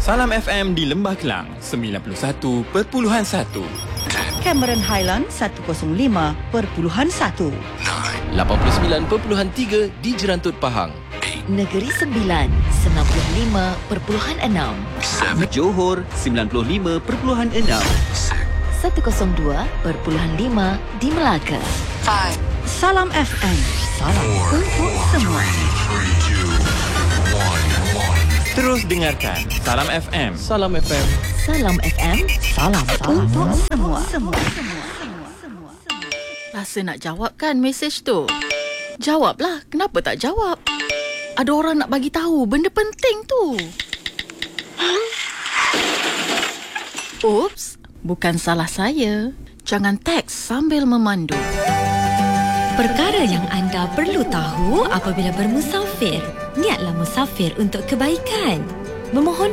Salam FM di Lembah Kelang 91.1. Cameron Highland 105.1. 89.3 di Jerantut Pahang. Negeri Sembilan 95.6. Johor 95.6. 102.5 di Melaka. Salam FM. Salam untuk semua. Terus dengarkan Salam FM. Salam FM. Salam FM. Salam untuk semua. Rasa nak jawab kan mesej tu? Jawablah, kenapa tak jawab? Ada orang nak bagi tahu benda penting tu. Oops, bukan salah saya. Jangan teks sambil memandu. Perkara yang anda perlu tahu apabila bermusafir. Niatlah musafir untuk kebaikan. Memohon